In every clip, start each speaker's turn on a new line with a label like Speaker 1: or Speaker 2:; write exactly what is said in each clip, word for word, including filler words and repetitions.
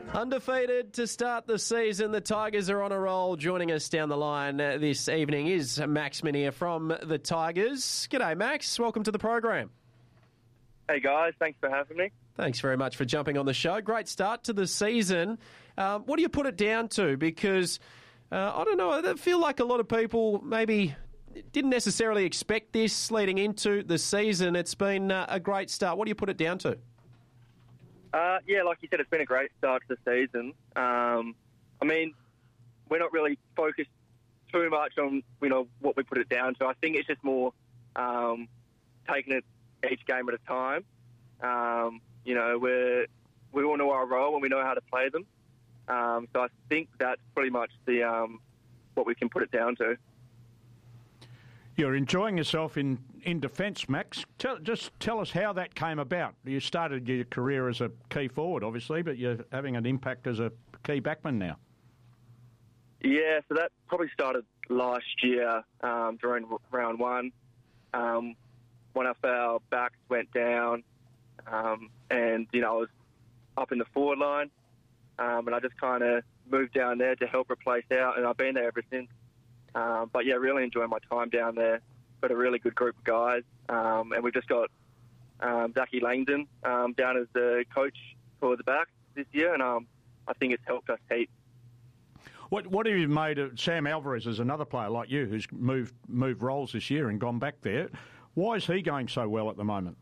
Speaker 1: Undefeated to start the season. The Tigers are on a roll. Joining us down the line uh, this evening is Max Minier from the Tigers. G'day, Max. Welcome to the program.
Speaker 2: Hey, guys. Thanks for having me.
Speaker 1: Thanks very much for jumping on the show. Great start to the season. Um, what do you put it down to? Because, uh, I don't know, I feel like a lot of people maybe didn't necessarily expect this leading into the season. It's been uh, a great start. What do you put it down to?
Speaker 2: Uh, yeah, like you said, it's been a great start to the season. Um, I mean, we're not really focused too much on, you know, what we put it down to. I think it's just more um, taking it each game at a time. Um, you know, we're, we all know our role and we know how to play them. Um, so I think that's pretty much the um, what we can put it down to.
Speaker 3: You're enjoying yourself in, in defence, Max. Tell, just tell us how that came about. You started your career as a key forward, obviously, but you're having an impact as a key backman now.
Speaker 2: Yeah, so that probably started last year um, during round one. Um, one of our backs went down, um, and, you know, I was up in the forward line, um, and I just kind of moved down there to help replace out, and I've been there ever since. Um, but, yeah, really enjoying my time down there. Got a really good group of guys. Um, and we've just got um, Zachy Langdon um, down as the coach for the back this year. And um, I think it's helped us heap.
Speaker 3: What what have you made of Sam Alvarez as another player like you who's moved moved roles this year and gone back there? Why is he going so well at the moment?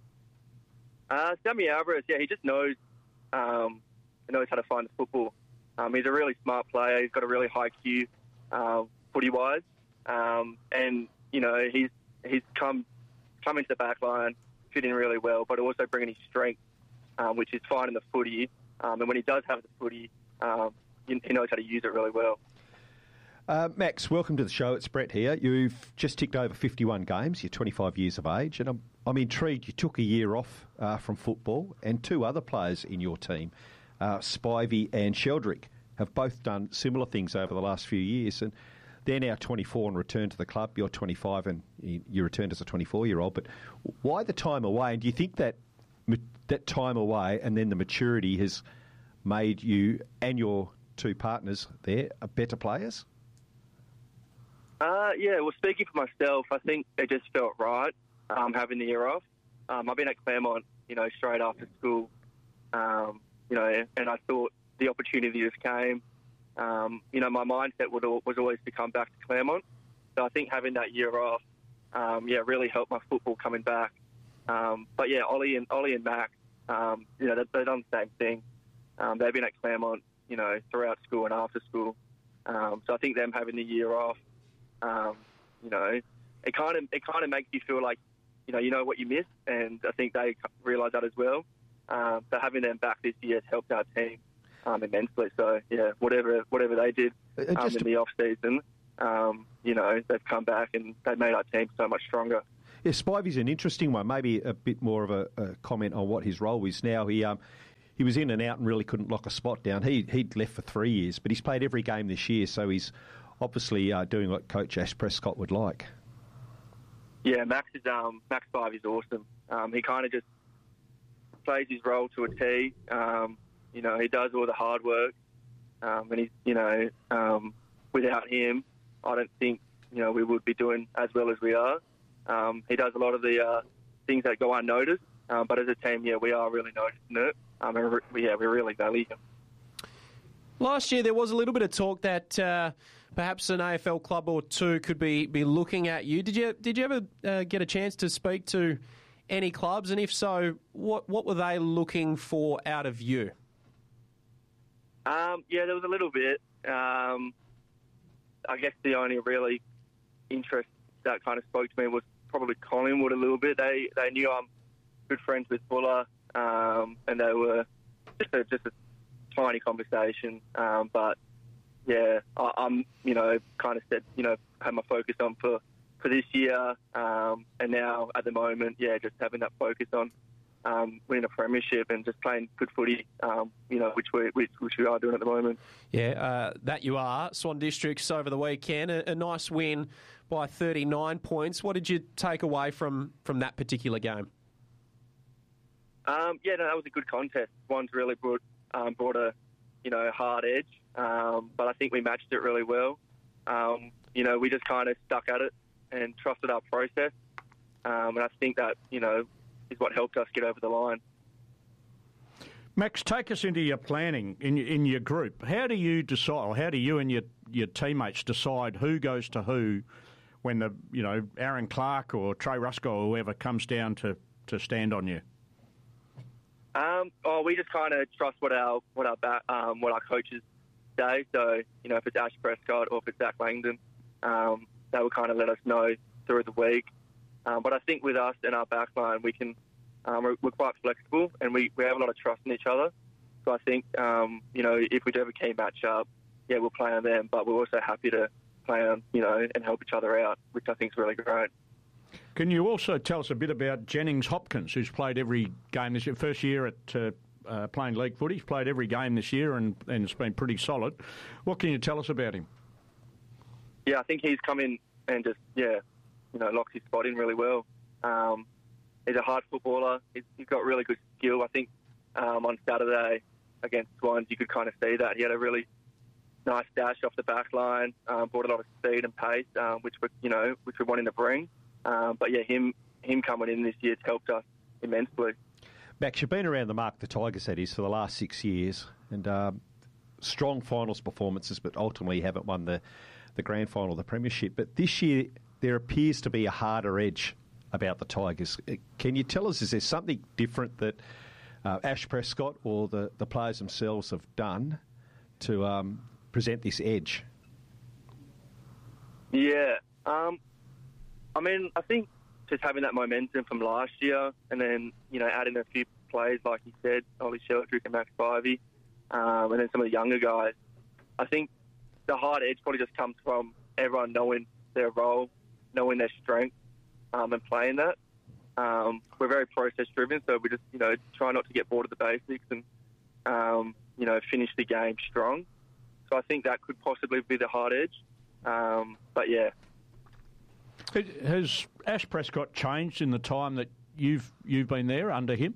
Speaker 2: Uh, Sammy Alvarez, yeah, he just knows, um, he knows how to find the football. Um, he's a really smart player. He's got a really high Q. Um, footy-wise, um, and, you know, he's he's come come into the back line, fit in really well, but also bringing his strength, um, which is finding the footy, um, and when he does have the footy, um, he, he knows how to use it really well.
Speaker 4: Uh, Max, welcome to the show. It's Brett here. You've just ticked over fifty-one games. You're twenty-five years of age, and I'm, I'm intrigued. You took a year off uh, from football, and two other players in your team, uh, Spivey and Sheldrick, have both done similar things over the last few years, and they're now twenty-four and returned to the club. You're twenty-five and you returned as a twenty-four-year-old. But why the time away? And do you think that that time away and then the maturity has made you and your two partners there better players?
Speaker 2: Uh, yeah, well, speaking for myself, I think it just felt right um, having the year off. Um, I've been at Claremont, you know, straight after school, um, you know, and I thought the opportunity just came. Um, you know, my mindset would, was always to come back to Claremont. So I think having that year off, um, yeah, really helped my football coming back. Um, but yeah, Ollie and Ollie and Max, um, you know, they've, they've done the same thing. Um, they've been at Claremont, you know, throughout school and after school. Um, so I think them having the year off, um, you know, it kind of it kind of makes you feel like, you know, you know what you missed, and I think they realise that as well. Um, so having them back this year has helped our team Um, immensely. So, yeah, whatever whatever they did um, in the off-season, um, you know, they've come back and they've made our team so much stronger.
Speaker 4: Yeah, Spivey's an interesting one. Maybe a bit more of a, a comment on what his role is now. He um, he was in and out and really couldn't lock a spot down. He, he'd left for three years, but he's played every game this year, so he's obviously uh, doing what Coach Ash Prescott would like.
Speaker 2: Yeah, Max is um, Max Spivey's awesome. Um, he kind of just plays his role to a T. Um, You know, he does all the hard work, um, and he's, you know, um, without him, I don't think, you know, we would be doing as well as we are. Um, he does a lot of the uh, things that go unnoticed, um, but as a team, yeah, we are really noticing it. Um, and we, yeah, we really value him.
Speaker 1: Last year there was a little bit of talk that uh, perhaps an A F L club or two could be, be looking at you. Did you did you ever uh, get a chance to speak to any clubs, and if so, what what were they looking for out of you?
Speaker 2: Um, yeah, there was a little bit. Um, I guess the only really interest that kind of spoke to me was probably Collingwood a little bit. They they knew I'm good friends with Buller, um, and they were just a, just a tiny conversation. Um, but yeah, I, I'm you know kind of said you know had my focus on for for this year, um, and now at the moment, yeah, just having that focus on Um, winning a premiership and just playing good footy, um, you know, which we which, which we are doing at the moment.
Speaker 1: Yeah, uh, that you are. Swan Districts over the weekend, a, a nice win by thirty-nine points. What did you take away from, from that particular game?
Speaker 2: Um, yeah, no, that was a good contest. Swan's really brought um, brought a hard edge, um, but I think we matched it really well. Um, you know, we just kind of stuck at it and trusted our process, um, and I think that, you know, is what helped us get over the line.
Speaker 3: Max, take us into your planning in in your group. How do you decide, or how do you and your, your teammates decide who goes to who when the you know Aaron Clark or Trey Rusko or whoever comes down to, to stand on you?
Speaker 2: Um, oh, we just kind of trust what our what our back, um, what our coaches say. So, you know, if it's Ash Prescott or if it's Zach Langdon, um, they will kind of let us know through the week. Um, but I think with us and our backline, we can. Um, we're, we're quite flexible, and we, we have a lot of trust in each other. So I think, um, you know, if we do have a key match-up, yeah, we'll play on them, but we're also happy to play on, you know, and help each other out, which I think is really great.
Speaker 3: Can you also tell us a bit about Jennings Hopkins, who's played every game this year, first year at uh, uh, playing league footy? He's played every game this year, and, and it's been pretty solid. What can you tell us about him?
Speaker 2: Yeah, I think he's come in and just, yeah, you know, locks his spot in really well. Um, He's a hard footballer. He's, he's got really good skill. I think um, on Saturday against Swans, you could kind of see that. He had a really nice dash off the back line, um, brought a lot of speed and pace, um, which we, you know, which we're wanting to bring. Um, but yeah, him him coming in this year has helped us immensely.
Speaker 4: Max, you've been around the mark, the Tigers, that is, for the last six years, and um, strong finals performances, but ultimately haven't won the, the grand final, the premiership. But this year, there appears to be a harder edge about the Tigers. Can you tell us, is there something different that uh, Ash Prescott or the, the players themselves have done to um, present this edge?
Speaker 2: Yeah. Um, I mean, I think just having that momentum from last year and then, you know, adding a few players, like you said, Ollie Sheldrick and Max Bivey, um, and then some of the younger guys, I think the hard edge probably just comes from everyone knowing their role, knowing their strength, Um, and playing that. Um, we're very process-driven, so we just, you know, try not to get bored of the basics and, um, you know, finish the game strong. So I think that could possibly be the hard edge. Um, but, yeah.
Speaker 3: Has Ash Prescott changed in the time that you've you've been there under him?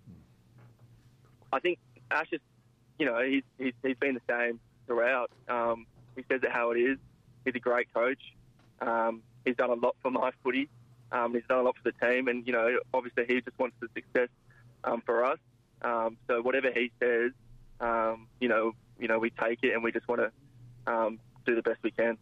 Speaker 2: I think Ash is, you know, he's, he's, he's been the same throughout. Um, he says it how it is. He's a great coach. Um, he's done a lot for my footy. Um, he's done a lot for the team, and, you know, obviously he just wants the success um, for us. Um, so whatever he says, um, you know, you know, we take it and we just want to um, do the best we can.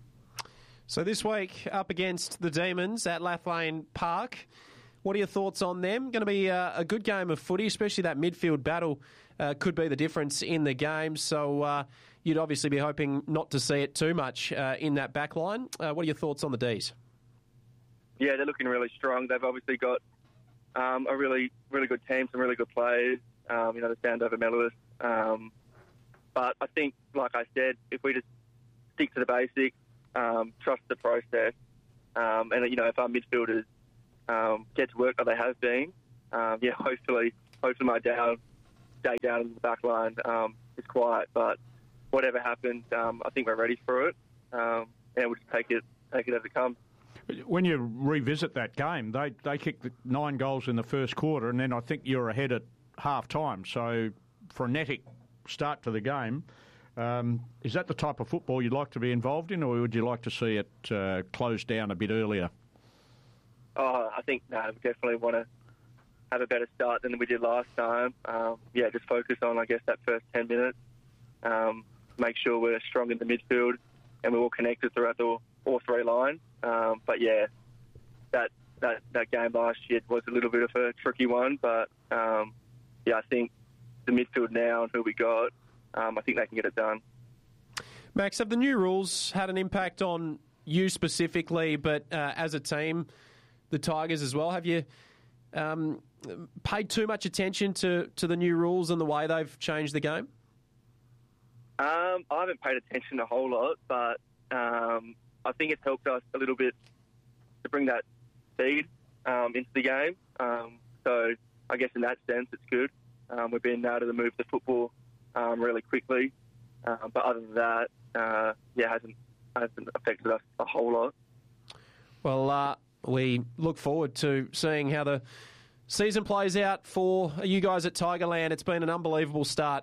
Speaker 1: So this week, up against the Demons at Lathlane Park, what are your thoughts on them? Going to be a, a good game of footy, especially that midfield battle uh, could be the difference in the game. So uh, you'd obviously be hoping not to see it too much uh, in that back line. Uh, what are your thoughts on the D's?
Speaker 2: Yeah, they're looking really strong. They've obviously got um, a really, really good team, some really good players, um, you know, the Sandover medalists. Um, but I think, like I said, if we just stick to the basics, um, trust the process, um, and, you know, if our midfielders um, get to work like they have been, um, yeah, hopefully, hopefully my down, stay down in the back line um, is quiet. But whatever happens, um, I think we're ready for it, um, and we'll just take it, take it as it comes.
Speaker 3: When you revisit that game, they, they kicked nine goals in the first quarter, and then I think you were ahead at half time. So, frenetic start to the game. Um, is that the type of football you'd like to be involved in, or would you like to see it uh, closed down a bit earlier?
Speaker 2: Oh, I think no, we definitely want to have a better start than we did last time. Um, yeah, just focus on, I guess, that first ten minutes. Um, make sure we're strong in the midfield and we're all connected throughout the all three lines. Um, but yeah, that, that that game last year was a little bit of a tricky one. But um, yeah, I think the midfield now and who we got, um, I think they can get it done.
Speaker 1: Max, have the new rules had an impact on you specifically, but uh, as a team, the Tigers as well? Have you um, paid too much attention to, to the new rules and the way they've changed the game?
Speaker 2: Um, I haven't paid attention a whole lot, but um, I think it's helped us a little bit to bring that speed um, into the game. Um, so I guess in that sense, it's good. Um, we've been able to move the football um, really quickly. Um, but other than that, uh, yeah, it hasn't, hasn't affected us a whole lot.
Speaker 1: Well, uh, we look forward to seeing how the season plays out for you guys at Tigerland. It's been an unbelievable start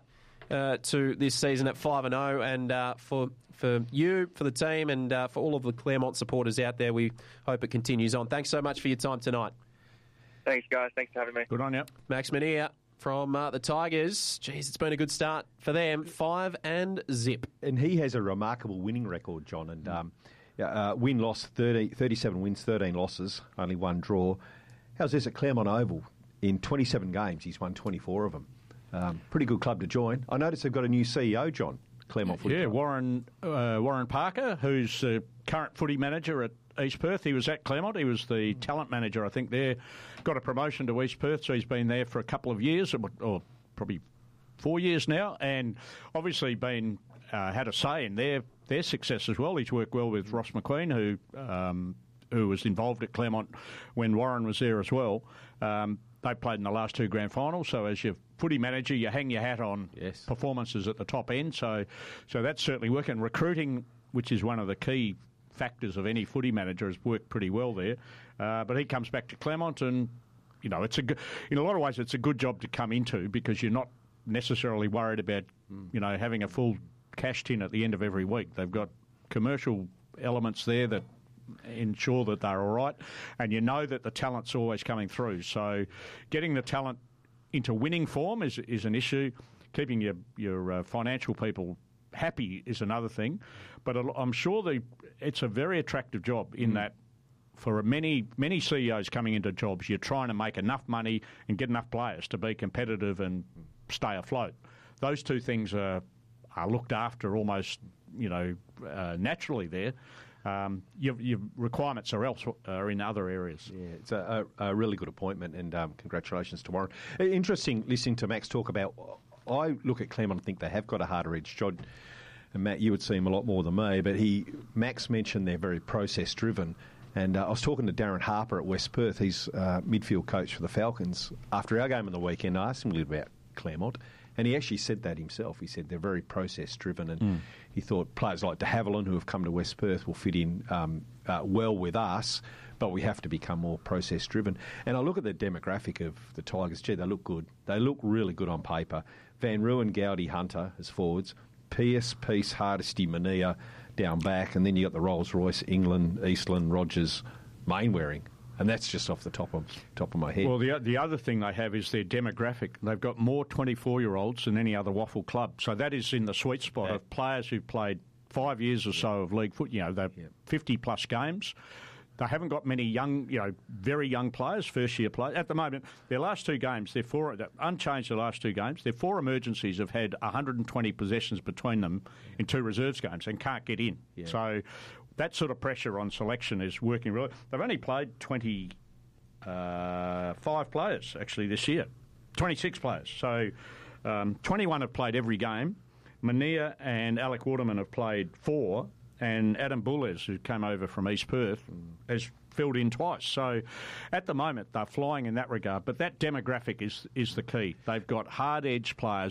Speaker 1: uh, to this season at five and oh, and uh, for for you, for the team, and uh, for all of the Claremont supporters out there, we hope it continues on. Thanks so much for your time tonight.
Speaker 2: Thanks, guys. Thanks for having me.
Speaker 3: Good on you.
Speaker 1: Max Menier from uh, the Tigers. Jeez, it's been a good start for them. Five and zip.
Speaker 4: And he has a remarkable winning record, John. And um, uh, win-loss, thirty, thirty-seven wins, thirteen losses, only one draw. How's this at Claremont Oval? In twenty-seven games, he's won twenty-four of them. Um, pretty good club to join. I noticed they've got a new C E O, John, Claremont Footy
Speaker 3: Yeah,
Speaker 4: Club.
Speaker 3: Warren uh, Warren Parker, who's the current footy manager at East Perth. He was at Claremont. He was the talent manager, I think, there. Got a promotion to East Perth, so he's been there for a couple of years, or, or probably four years now, and obviously been uh, had a say in their, their success as well. He's worked well with Ross McQueen, who um, who was involved at Claremont when Warren was there as well. Um, they played in the last two grand finals, so as your footy manager, you hang your hat on
Speaker 4: yes.
Speaker 3: performances at the top end. So, so that's certainly working. Recruiting, which is one of the key factors of any footy manager, has worked pretty well there. Uh, but he comes back to Claremont, and you know, it's a good, in a lot of ways, it's a good job to come into because you're not necessarily worried about mm. you know having a full cash tin at the end of every week. They've got commercial elements there that ensure that they're all right, and you know that the talent's always coming through. So getting the talent into winning form is is an issue. Keeping your your uh, financial people happy is another thing. But I'm sure the it's a very attractive job in mm. that for many many C E Os coming into jobs, you're trying to make enough money and get enough players to be competitive and stay afloat. Those two things are are looked after almost you know uh, naturally there. Um, your, your requirements are else are in other areas.
Speaker 4: Yeah, it's a, a, a really good appointment, and um, congratulations to Warren. Interesting listening to Max talk about. I look at Claremont and think they have got a harder edge. John and Matt, you would see him a lot more than me, but he Max mentioned they're very process driven. And uh, I was talking to Darren Harper at West Perth. He's uh, midfield coach for the Falcons. After our game on the weekend, I asked him a little about Claremont. And he actually said that himself. He said they're very process-driven, and mm. he thought players like de Havilland, who have come to West Perth, will fit in um, uh, well with us, but we have to become more process-driven. And I look at the demographic of the Tigers. Gee, they look good. They look really good on paper. Van Ruin, Gowdy, Hunter as forwards. Pearce, Peace, Hardesty, Mania down back. And then you got the Rolls-Royce, England, Eastland, Rogers, Mainwaring. And that's just off the top of top of my head.
Speaker 3: Well, the the other thing they have is their demographic. They've got more twenty-four-year-olds than any other waffle club. So that is in the sweet spot yeah. of players who've played five years or yeah. so of league foot. You know, they've yeah. fifty-plus games. They haven't got many young, you know, very young players, first-year players. At the moment, their last two games, they're four, unchanged the last two games. Their four emergencies have had one hundred twenty possessions between them in two reserves games and can't get in. Yeah. So that sort of pressure on selection is working really. They've only played twenty-five players, actually, this year. twenty-six players. So um, twenty-one have played every game. Mania and Alec Waterman have played four. And Adam Boulez, who came over from East Perth, has filled in twice. So at the moment, they're flying in that regard. But that demographic is, is the key. They've got hard-edge players